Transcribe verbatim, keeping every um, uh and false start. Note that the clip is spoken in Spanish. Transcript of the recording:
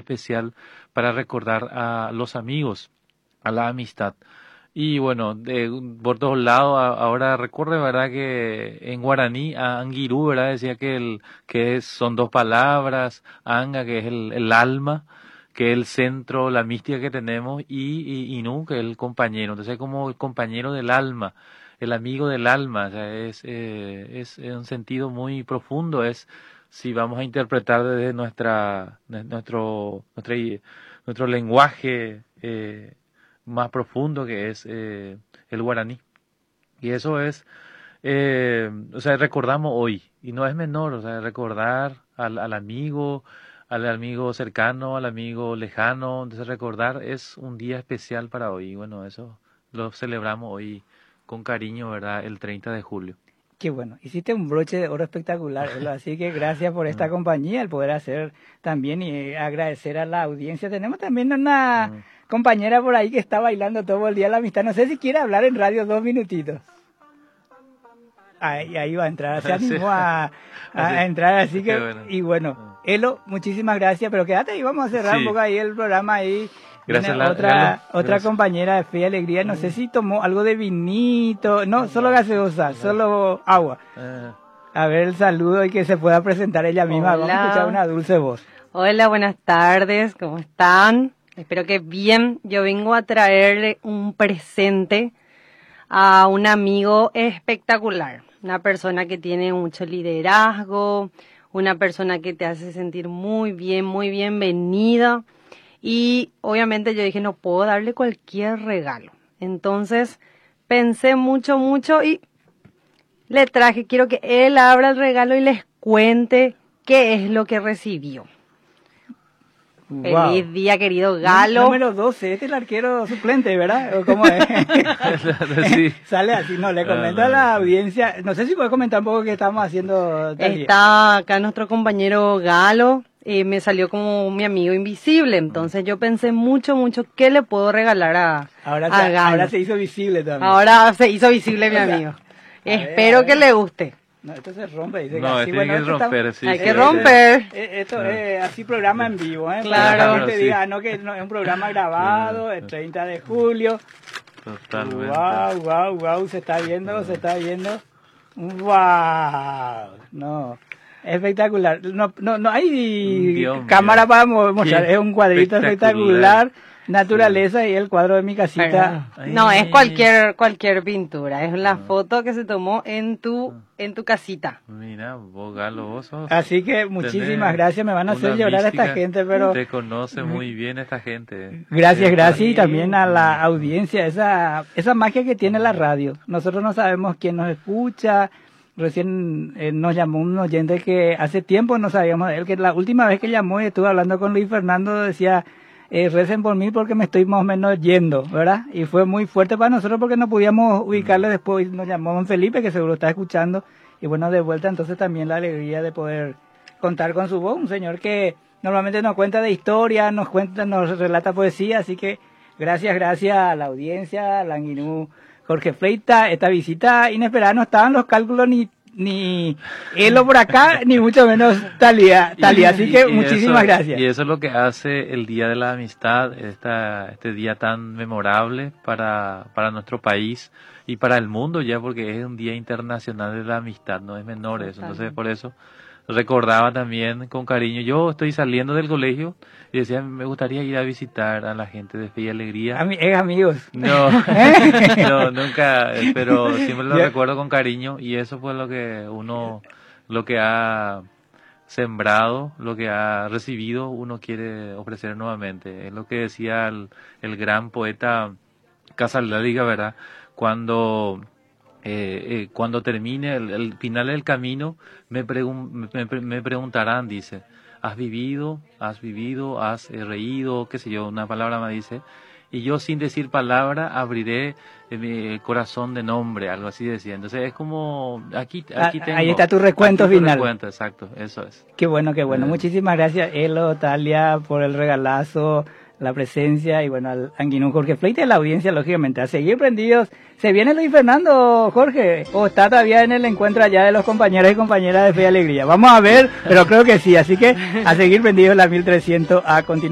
especial para recordar a los amigos, a la amistad. Y bueno, de, por todos lados a- ahora recuerdo, ¿verdad? Que en guaraní, a Anguirú, ¿verdad? Decía que el que es, son dos palabras, anga, que es el, el alma, que es el centro, la mística que tenemos, y, y Inú, que es el compañero. Entonces es como el compañero del alma, el amigo del alma. O sea, es, eh, es, es un sentido muy profundo. Es si vamos a interpretar desde nuestra, de- nuestro, nuestra i- nuestro lenguaje. Eh, más profundo que es eh, el guaraní. Y eso es, eh, o sea, recordamos hoy, y no es menor, o sea, recordar al, al amigo, al amigo cercano, al amigo lejano, entonces recordar es un día especial para hoy, y bueno, eso lo celebramos hoy con cariño, ¿verdad? El treinta de julio. Qué bueno, hiciste un broche de oro espectacular, Elo, así que gracias por esta Mm, compañía, el poder hacer también y agradecer a la audiencia. Tenemos también una mm. compañera por ahí que está bailando todo el día la amistad, no sé si quiere hablar en radio dos minutitos. Ahí, ahí va a entrar, se Sí, animó a, a así, entrar, así qué que, bueno. y bueno, Elo, muchísimas gracias, pero quédate ahí, vamos a cerrar un Sí, poco ahí el programa ahí. gracias, Viene La- otra, Galo, otra gracias. compañera de Fe y Alegría, no sé si tomó algo de vinito, no, solo gaseosa, solo agua. Eh, A ver el saludo y que se pueda presentar ella misma, vamos a escuchar Hola, una dulce voz. hola, buenas tardes, ¿cómo están? Espero que bien. Yo vengo a traerle un presente a un amigo espectacular, una persona que tiene mucho liderazgo, una persona que te hace sentir muy bien, muy bienvenida. Y obviamente yo dije, no puedo darle cualquier regalo. Entonces pensé mucho, mucho y le traje, quiero que él abra el regalo y les cuente qué es lo que recibió. Wow. Feliz día, querido Galo. Número doce, este es el arquero suplente, ¿verdad? ¿O cómo es? sí. Sale así, no, le comento a la audiencia, no sé si puedes comentar un poco qué estamos haciendo tal día. Está acá nuestro compañero Galo, eh, me salió como mi amigo invisible, entonces yo pensé mucho, mucho qué le puedo regalar a, Ahora a se, Galo. ahora se hizo visible también. Ahora se hizo visible mi O sea, amigo. a ver, Espero a ver. que le guste. No, esto se rompe, dice No, que así, tiene bueno, que esto romper, está- sí, Hay sí, que sí. romper. Eh, Esto es así programa en vivo, ¿eh? Para Claro. que la gente Sí. diga, no, que no, es un programa grabado, el treinta de julio. Totalmente. Wow, wow, wow, se está viendo, se está viendo. Wow, no, espectacular. No, no, no hay Dios mío. cámara para mo- mostrar, Qué es un cuadrito espectacular. espectacular. Naturaleza y el cuadro de mi casita. Pero- no, es cualquier cualquier pintura, es la foto que se tomó en tu en tu casita. Mira, vos, Galo, vos sos- Así que muchísimas tenés gracias, me van a hacer una llorar a esta mística. gente, pero Te conoce muy bien esta gente. gracias, Sí, gracias y Sí. también a la audiencia, esa esa magia que tiene la radio. Nosotros no sabemos quién nos escucha. Recién eh, nos llamó un oyente que hace tiempo no sabíamos de él, que la última vez que llamó y estuve hablando con Luis Fernando decía, eh, recen por mí porque me estoy más o menos yendo, ¿verdad? Y fue muy fuerte para nosotros porque no podíamos ubicarle después. Nos llamó don Felipe, que seguro está escuchando, y bueno, de vuelta entonces también la alegría de poder contar con su voz, un señor que normalmente nos cuenta de historia, nos cuenta, nos relata poesía, así que gracias, gracias a la audiencia, a Languinú, Jorge Fleita, esta visita inesperada, no estaban los cálculos ni ni Elo por acá, ni mucho menos Talía, Talía. Así que Y- y muchísimas eso- gracias. Y eso es lo que hace el Día de la Amistad, esta, este día tan memorable para, para nuestro país y para el mundo ya, porque es un Día Internacional de la Amistad, no es menor eso. Entonces, por eso recordaba también con cariño. Yo estoy saliendo del colegio y decía, me gustaría ir a visitar a la gente de Fe y Alegría. Ami- es amigos. No, ¿Eh? no, nunca, eh, pero siempre lo Ya. recuerdo con cariño y eso fue lo que uno, lo que ha sembrado, lo que ha recibido, uno quiere ofrecer nuevamente. Es lo que decía el, el gran poeta Casaldáliga, ¿verdad? Cuando eh, eh, cuando termine el, el final del camino, me, pregun- me, me- me preguntarán, dice, ¿has vivido? ¿Has vivido? ¿Has eh, reído? ¿Qué sé yo? Una palabra me dice. Y yo sin decir palabra abriré eh, mi corazón de nombre, algo así decía. Entonces es como, aquí, aquí Ah, tengo. ahí está tu recuento aquí tu final. recuento, exacto, eso es. Qué bueno, qué bueno. Eh. Muchísimas gracias, Elo, Talia, por el regalazo, la presencia y bueno, al Anguinú Jorge Fleita y a la audiencia, lógicamente, a seguir prendidos. ¿Se viene Luis Fernando, Jorge? ¿O está todavía en el encuentro allá de los compañeros y compañeras de Fe y Alegría? Vamos a ver, pero creo que sí. Así que a seguir prendidos la mil trescientos a continuación.